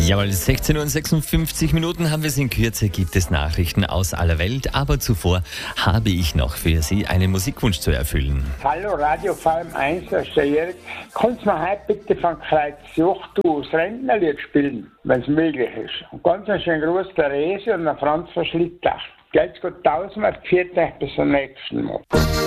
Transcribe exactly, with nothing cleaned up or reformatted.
Jawohl, sechzehn Uhr und sechsundfünfzig Minuten haben wir es in Kürze, gibt es Nachrichten aus aller Welt. Aber zuvor habe ich noch für Sie einen Musikwunsch zu erfüllen. Hallo, Radio V M eins, das ist der Jörg. Kannst du mir heute bitte von Kreuz Suchtu das Rentnerlied spielen, wenn es möglich ist? Und ganz einen schönen Gruß der Rese und der Franz von Schlittach. Geht's gut, tausendmal, pfiat euch bis zum nächsten Mal.